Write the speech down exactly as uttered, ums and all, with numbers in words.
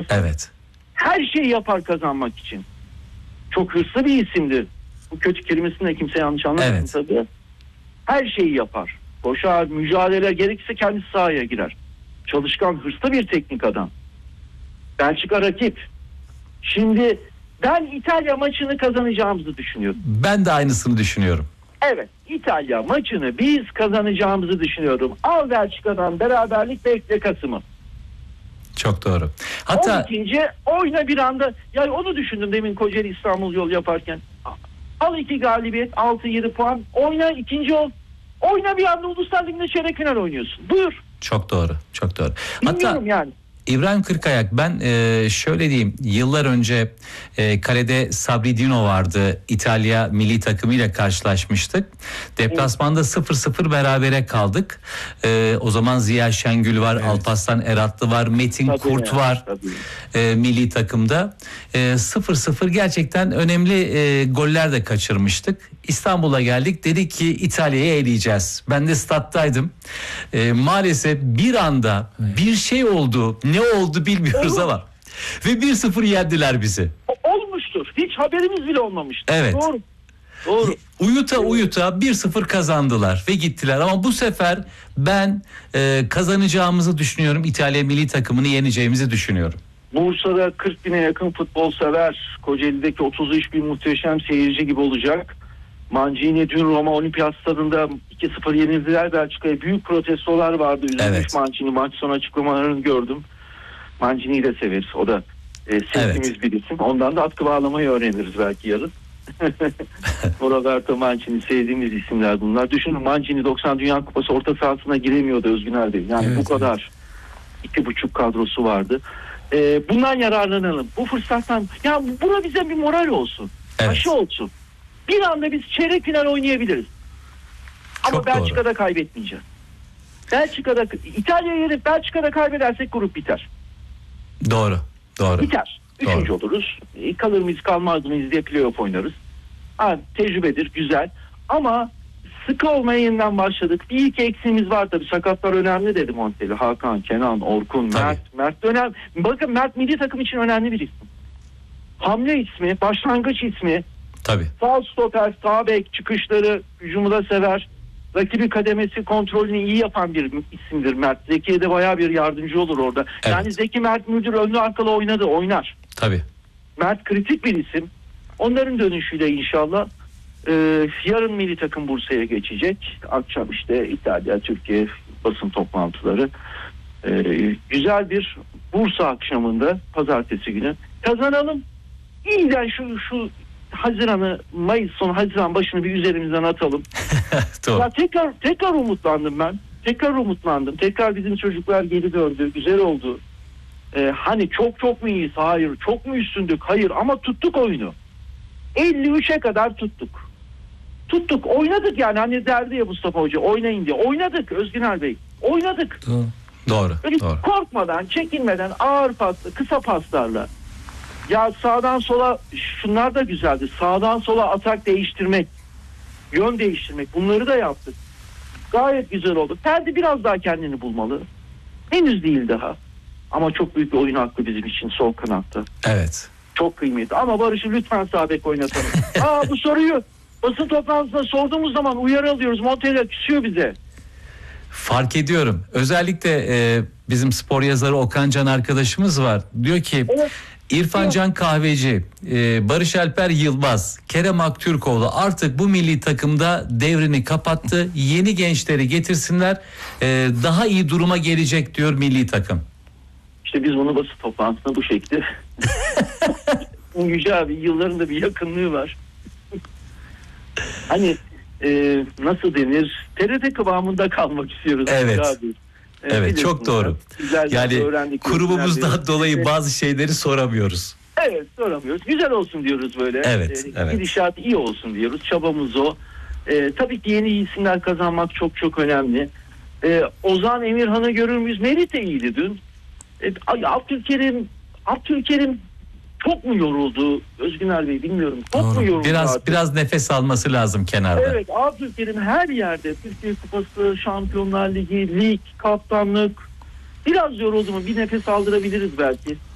Evet. Her şeyi yapar kazanmak için. Çok hırslı bir isimdir. Bu kötü kelimesini de kimse yanlış anlamasın Evet. tabii. Her şeyi yapar. Koşar, mücadele, gerekirse kendisi sahaya girer. Çalışkan, hırslı bir teknik adam. Belçika rakip. Şimdi ben İtalya maçını kazanacağımızı düşünüyorum. Ben de aynısını düşünüyorum. Evet, İtalya maçını biz kazanacağımızı düşünüyorum. Al Belçika'dan beraberlik, bekle Kasım'ı. Çok doğru. Hatta on ikinci oyna bir anda. Yani onu düşündüm demin Kocaeli İstanbul yol yaparken. Al iki galibiyet, altı yedi puan. Oyna ikinci ol. Oyna bir anda Uluslar Ligi'nde çeyrek final oynuyorsun. Buyur. çok doğru. Çok doğru. Bilmiyorum Hatta yani. İbrahim Kırkayak, ben e, şöyle diyeyim, yıllar önce e, kalede Sabri Dino vardı, İtalya milli takımıyla karşılaşmıştık. Deplasmanda sıfır sıfır berabere kaldık. E, o zaman Ziya Şengül var, Evet. Alparslan Eratlı var, Metin Tabii Kurt ya, var e, milli takımda. E, sıfır sıfır gerçekten önemli e, goller de kaçırmıştık. İstanbul'a geldik, dedik ki İtalya'yı eleyeceğiz. Ben de stat'taydım. E, maalesef bir anda bir şey oldu. Ne oldu bilmiyoruz Olur. ama. Ve bir sıfır yendiler bizi. O- Olmuştur. Hiç haberimiz bile olmamıştır. Evet. Doğru. Doğru. Uyuta uyuta bir sıfır kazandılar ve gittiler. Ama bu sefer ben e, kazanacağımızı düşünüyorum. İtalya milli takımını yeneceğimizi düşünüyorum. Bursa'da kırk bine yakın futbol sever. Kocaeli'deki otuz üç bin muhteşem seyirci gibi olacak. Mancini dün Roma Olimpiyat Stadında iki sıfır yenildiler Belçika'ya. Büyük protestolar vardı. Üzülmüş Evet. Mancini. Maç sonu açıklamalarını gördüm. Mancini'yi de severiz. O da e, sevdiğimiz Evet. bir isim. Ondan da atkı bağlamayı öğreniriz belki yarın. Roberto Mancini sevdiğimiz isimler bunlar. Düşünün, Mancini doksan Dünya Kupası orta sahasına giremiyordu Özgüner Bey. Yani Evet, bu kadar iki buçuk kadrosu vardı. Ee, bundan yararlanalım. Bu fırsattan, ya buna bize bir moral olsun. Evet. Aşı olsun. Bir anda biz çeyrek final oynayabiliriz. Ama Çok Belçika'da doğru. kaybetmeyeceğiz. Belçika'da, İtalya'yı yenip Belçika'da kaybedersek grup biter. Doğru. Doğru. Biter. Doğru. Üçüncü oluruz. E, kalır mıyız kalmaz mıyız diye playoff oynarız. Ha, tecrübedir, güzel. Ama sıkı olmaya yeniden başladık. Bir iki eksiğimiz var tabii. Sakatlar önemli dedi Monteli. Hakan, Kenan, Orkun, Tabii. Mert. Mert de önemli. Bakın, Mert milli takım için önemli bir isim. Hamle ismi, başlangıç ismi. Tabii. Sağ stoper, sağ bek, çıkışları, hücumu da sever. Rakibi kademesi kontrolünü iyi yapan bir isimdir Mert. Zeki'ye de bayağı bir yardımcı olur orada. Evet. Yani Zeki Mert Müldür önlü arkalı oynadı, oynar. Tabii. Mert kritik bir isim. Onların dönüşüyle inşallah e, yarın milli takım Bursa'ya geçecek. Akşam işte İtalya, Türkiye basın toplantıları. E, güzel bir Bursa akşamında pazartesi günü kazanalım. İyiden şu şu Haziran'ı, Mayıs sonu Haziran başını bir üzerimizden atalım. Doğru. Ya tekrar tekrar umutlandım ben. Tekrar umutlandım. Tekrar bizim çocuklar geri döndü. Güzel oldu. Ee, hani çok çok mu iyiyiz? Hayır. Çok mu üstündük? Hayır. Ama tuttuk oyunu. elli üçe kadar tuttuk. Tuttuk. Oynadık yani. Hani derdi ya Mustafa Hoca, oynayın diye. Oynadık Özgüner Bey. Oynadık. Doğru. Doğru. Böyle Doğru. korkmadan, çekinmeden, ağır paslı, kısa paslarla. Ya sağdan sola şunlar da güzeldi. Sağdan sola atak değiştirmek, yön değiştirmek, bunları da yaptık. Gayet güzel oldu. Ferdi biraz daha kendini bulmalı. Henüz değil daha. Ama çok büyük bir oyun hakkı bizim için sol kanatta. Evet. Çok kıymetli. Ama Barış'ı lütfen sağ bek oynatalım. Aa, bu soruyu basın toplantısında sorduğumuz zaman uyarı alıyoruz. Montella küsüyor bize. Fark ediyorum. Özellikle e, bizim spor yazarı Okan Can arkadaşımız var. Diyor ki Evet. İrfan Can Kahveci, e, Barış Alper Yılmaz, Kerem Aktürkoğlu artık bu milli takımda devrini kapattı. Yeni gençleri getirsinler. E, daha iyi duruma gelecek diyor milli takım. İşte biz bunu basın toplantısında bu şekilde. Yüce abi yılların da bir yakınlığı var. Hani e, nasıl denir? T R T kıvamında kalmak istiyoruz. Evet. Yüce abi. E, Evet, biliyorsunuz çok doğru. ya, güzel Yani öğrendik, kurumumuzdan öğrendik. dolayı bazı şeyleri soramıyoruz. Evet, soramıyoruz. Güzel olsun diyoruz böyle. Evet, E, evet. Gidişat iyi olsun diyoruz. Çabamız o. E, tabii ki yeni isimler kazanmak çok çok önemli. E, Ozan Emirhan'ı görür müyüz? Merite iyiydi dün. E, Abdülkerim Abdülkerim çok mu yoruldu Özgüner Bey, bilmiyorum. Çok Doğru. mu yoruldu Biraz artık? biraz nefes alması lazım kenarda. Evet, Abdülkerim her yerde, Türkiye Kupası, Şampiyonlar Ligi, lig, kaptanlık, biraz yoruldu mu bir nefes aldırabiliriz belki.